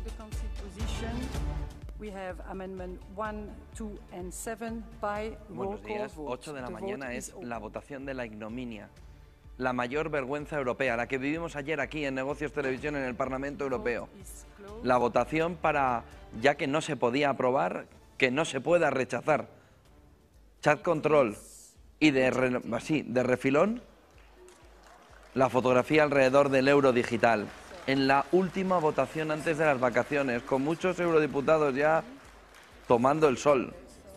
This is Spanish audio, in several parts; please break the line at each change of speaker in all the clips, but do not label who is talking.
Buenos días, 8 de la mañana es la votación de la ignominia, la mayor vergüenza europea, la que vivimos ayer aquí en Negocios Televisión en el Parlamento Europeo. La votación para, ya que no se podía aprobar, que no se pueda rechazar. Chat control y de refilón, la fotografía alrededor del euro digital. En la última votación antes de las vacaciones, con muchos eurodiputados ya tomando el sol.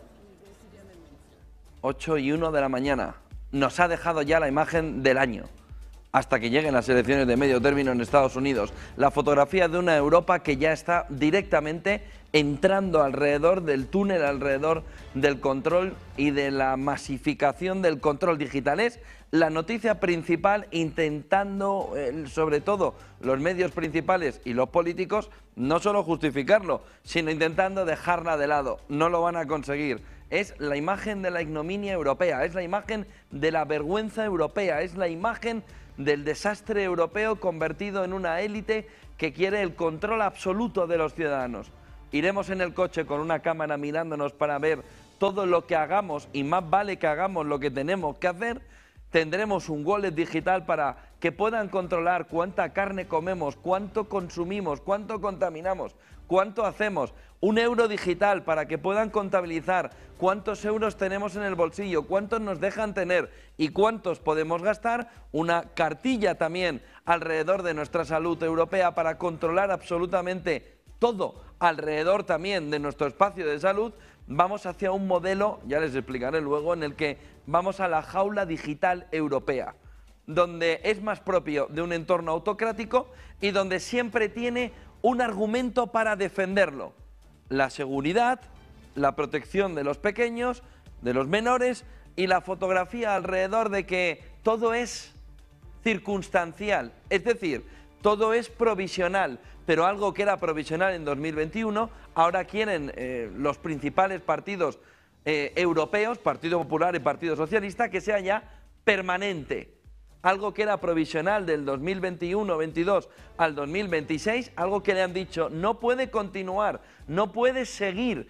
8:01 de la mañana. Nos ha dejado ya la imagen del año, hasta que lleguen las elecciones de medio término en Estados Unidos. La fotografía de una Europa que ya está directamente entrando alrededor del túnel, alrededor del control y de la masificación del control digital. Es la noticia principal, intentando, sobre todo los medios principales y los políticos, no solo justificarlo, sino intentando dejarla de lado. No lo van a conseguir. Es la imagen de la ignominia europea, es la imagen de la vergüenza europea, es la imagen del desastre europeo convertido en una élite que quiere el control absoluto de los ciudadanos. Iremos en el coche con una cámara mirándonos para ver todo lo que hagamos, y más vale que hagamos lo que tenemos que hacer. Tendremos un wallet digital para que puedan controlar cuánta carne comemos, cuánto consumimos, cuánto contaminamos, cuánto hacemos. Un euro digital para que puedan contabilizar cuántos euros tenemos en el bolsillo, cuántos nos dejan tener y cuántos podemos gastar. Una cartilla también alrededor de nuestra salud europea para controlar absolutamente todo alrededor también de nuestro espacio de salud. Vamos hacia un modelo, ya les explicaré luego, en el que vamos a la jaula digital europea, donde es más propio de un entorno autocrático y donde siempre tiene un argumento para defenderlo: la seguridad, la protección de los pequeños, de los menores, y la fotografía alrededor de que todo es circunstancial, es decir, todo es provisional. Pero algo que era provisional en 2021, ahora quieren los principales partidos europeos, Partido Popular y Partido Socialista, que sea ya permanente. Algo que era provisional del 2021-22 al 2026, algo que le han dicho no puede continuar, no puede seguir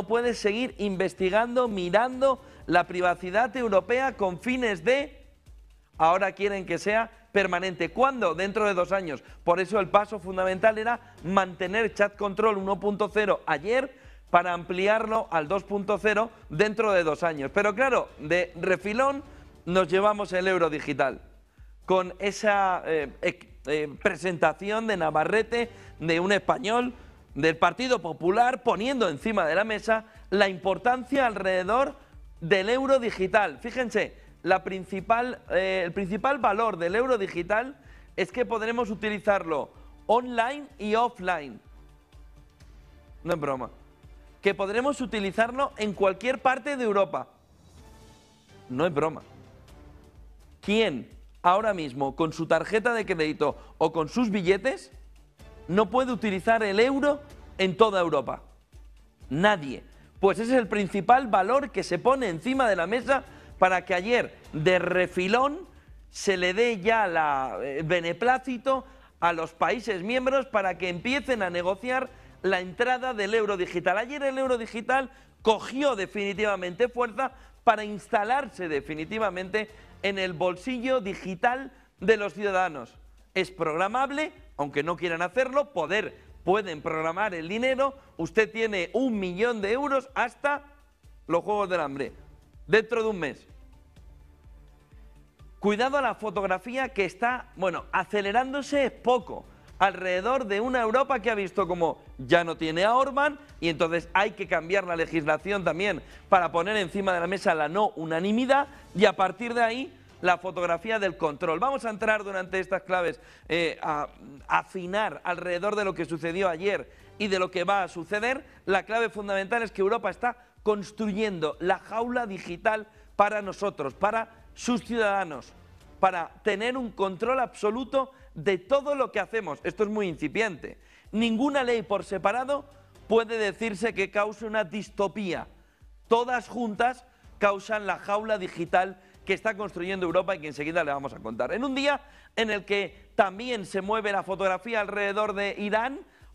investigando, mirando la privacidad europea con fines de... Ahora quieren que sea permanente. ¿Cuándo? Dentro de 2 años. Por eso el paso fundamental era mantener Chat Control 1.0 ayer para ampliarlo al 2.0 dentro de 2 años. Pero claro, de refilón nos llevamos el euro digital, con esa presentación de Navarrete, de un español, del Partido Popular, poniendo encima de la mesa la importancia alrededor del euro digital. Fíjense, el principal valor del euro digital es que podremos utilizarlo online y offline. No es broma. Que podremos utilizarlo en cualquier parte de Europa. No es broma. ¿Quién ahora mismo con su tarjeta de crédito o con sus billetes no puede utilizar el euro en toda Europa? Nadie. Pues ese es el principal valor que se pone encima de la mesa para que ayer, de refilón, se le dé ya el beneplácito a los países miembros para que empiecen a negociar la entrada del euro digital. Ayer el euro digital cogió definitivamente fuerza para instalarse definitivamente en el bolsillo digital de los ciudadanos. Es programable, aunque no quieran hacerlo, pueden programar el dinero. Usted tiene 1 millón de euros hasta los Juegos del Hambre, dentro de un mes. Cuidado a la fotografía que está, acelerándose poco, alrededor de una Europa que ha visto como ya no tiene a Orbán, y entonces hay que cambiar la legislación también para poner encima de la mesa la no unanimidad, y a partir de ahí la fotografía del control. Vamos a entrar durante estas claves a afinar alrededor de lo que sucedió ayer y de lo que va a suceder. La clave fundamental es que Europa está construyendo la jaula digital para nosotros, para sus ciudadanos, para tener un control absoluto de todo lo que hacemos. Esto es muy incipiente. Ninguna ley por separado puede decirse que cause una distopía. Todas juntas causan la jaula digital que está construyendo Europa y que enseguida le vamos a contar. En un día en el que también se mueve la fotografía alrededor de Irán,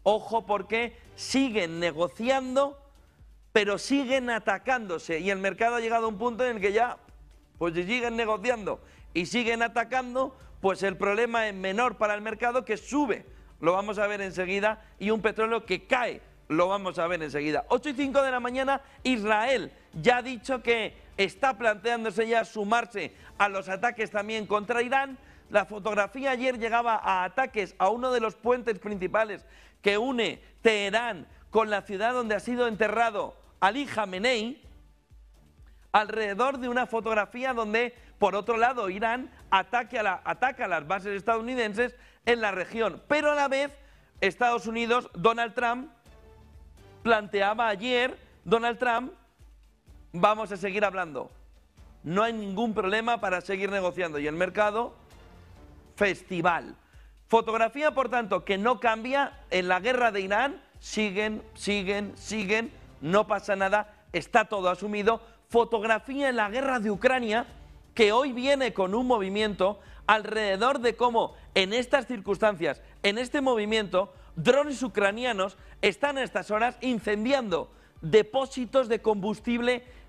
Ojo porque siguen negociando, pero siguen atacándose y el mercado ha llegado a un punto en el que ya, pues si siguen negociando y siguen atacando, pues el problema es menor para el mercado, que sube, lo vamos a ver enseguida, y un petróleo que cae, lo vamos a ver enseguida. 8:05 de la mañana, Israel ya ha dicho que está planteándose ya sumarse a los ataques también contra Irán. La fotografía ayer llegaba a ataques a uno de los puentes principales que une Teherán con la ciudad donde ha sido enterrado Ali Jamenei, alrededor de una fotografía donde, por otro lado, Irán ataca a las bases estadounidenses en la región. Pero a la vez, Estados Unidos, Donald Trump, planteaba ayer, vamos a seguir hablando. No hay ningún problema para seguir negociando. Y el mercado, festival. Fotografía, por tanto, que no cambia. En la guerra de Irán, siguen, no pasa nada, está todo asumido. Fotografía en la guerra de Ucrania, que hoy viene con un movimiento alrededor de cómo en estas circunstancias, en este movimiento, drones ucranianos están a estas horas incendiando depósitos de combustible